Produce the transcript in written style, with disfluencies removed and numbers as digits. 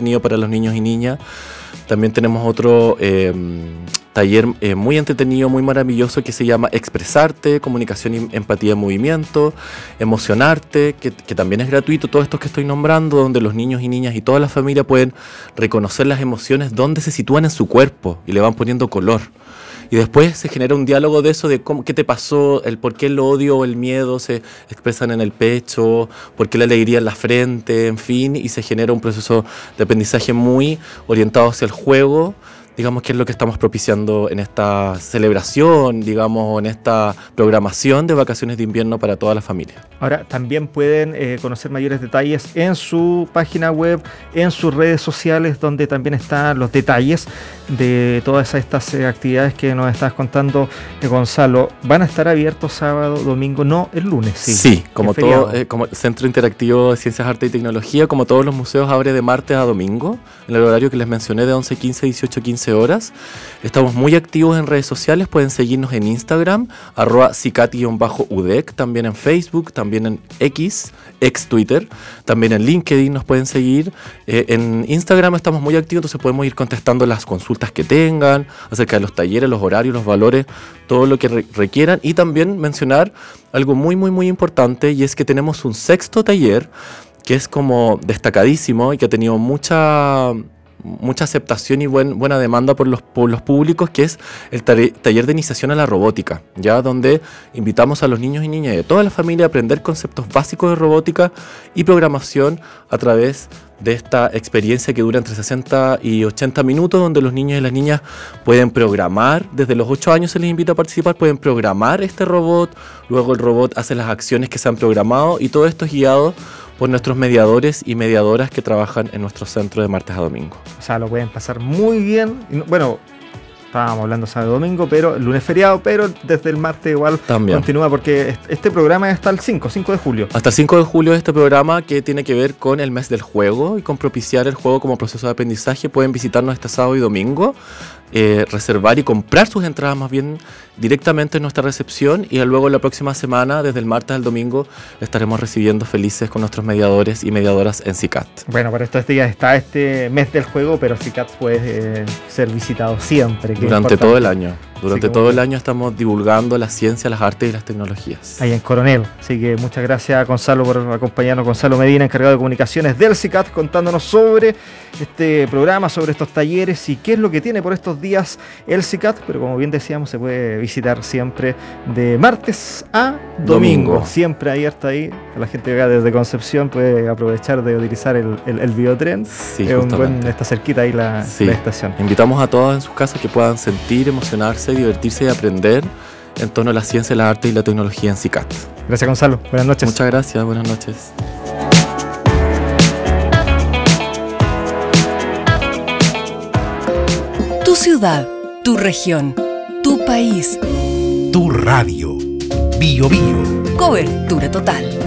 entretenido para los niños y niñas. También tenemos otro taller muy entretenido, muy maravilloso, que se llama Expresarte, Comunicación y Empatía en Movimiento, Emocionarte, que también es gratuito, todos estos que estoy nombrando, donde los niños y niñas y toda la familia pueden reconocer las emociones, dónde se sitúan en su cuerpo y le van poniendo color. Y después se genera un diálogo de eso, de qué te pasó, el por qué el odio o el miedo se expresan en el pecho, por qué la alegría en la frente, en fin, y se genera un proceso de aprendizaje muy orientado hacia el juego, digamos, que es lo que estamos propiciando en esta celebración, digamos, en esta programación de vacaciones de invierno para toda la familia. Ahora, también pueden conocer mayores detalles en su página web, en sus redes sociales, donde también están los detalles de todas estas actividades que nos estás contando, Gonzalo. ¿Van a estar abiertos sábado, domingo, no el lunes? Sí, como todo, como el Centro Interactivo de Ciencias, Arte y Tecnología, como todos los museos, abre de martes a domingo, en el horario que les mencioné, de 11:15 a 18:15 horas. Estamos muy activos en redes sociales, pueden seguirnos en Instagram, @cicat_udec, también en Facebook, también en ex Twitter, también en LinkedIn nos pueden seguir. En Instagram estamos muy activos, entonces podemos ir contestando las consultas que tengan acerca de los talleres, los horarios, los valores, todo lo que requieran. Y también mencionar algo muy, muy, muy importante, y es que tenemos un sexto taller que es como destacadísimo y que ha tenido mucha aceptación y buena demanda por los públicos, que es el taller de iniciación a la robótica, ya donde invitamos a los niños y niñas de toda la familia a aprender conceptos básicos de robótica y programación a través de esta experiencia que dura entre 60 y 80 minutos, donde los niños y las niñas pueden programar, desde los 8 años se les invita a participar, pueden programar este robot, luego el robot hace las acciones que se han programado, y todo esto es guiado por nuestros mediadores y mediadoras que trabajan en nuestro centro de martes a domingo. O sea, lo pueden pasar muy bien. Bueno, estábamos hablando sábado y domingo, pero el lunes feriado, pero desde el martes igual también continúa, porque este programa es hasta el 5 de julio. Hasta el 5 de julio este programa, que tiene que ver con el mes del juego y con propiciar el juego como proceso de aprendizaje. Pueden visitarnos este sábado y domingo, reservar y comprar sus entradas más bien directamente en nuestra recepción, y luego la próxima semana, desde el martes al domingo, estaremos recibiendo felices con nuestros mediadores y mediadoras en CICAT. Bueno, para estos días está este mes del juego, pero CICAT puede ser visitado siempre. Durante todo el año. Durante todo el año estamos divulgando la ciencia, las artes y las tecnologías. Ahí en Coronel. Así que muchas gracias, Gonzalo, por acompañarnos. Gonzalo Medina, encargado de comunicaciones del CICAT, contándonos sobre este programa, sobre estos talleres y qué es lo que tiene por estos días el CICAT. Pero como bien decíamos, se puede visitar siempre de martes a domingo. Siempre abierta ahí. La gente que acá desde Concepción puede aprovechar de utilizar el biotren. Sí, está cerquita ahí la estación. Invitamos a todos en sus casas que puedan sentir, emocionarse, divertirse y aprender en torno a la ciencia, la arte y la tecnología en CICAT. Gracias, Gonzalo. Buenas noches. Muchas gracias. Buenas noches. Tu ciudad, tu región, tu país, tu radio. Bio Bio. Cobertura total.